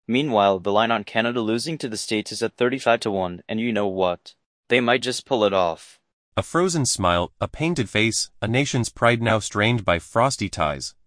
Meanwhile, the line on Canada losing to the States is at 35-1, and you know what? They might just pull it off. A frozen smile, a painted face, a nation's pride now strained by frosty ties.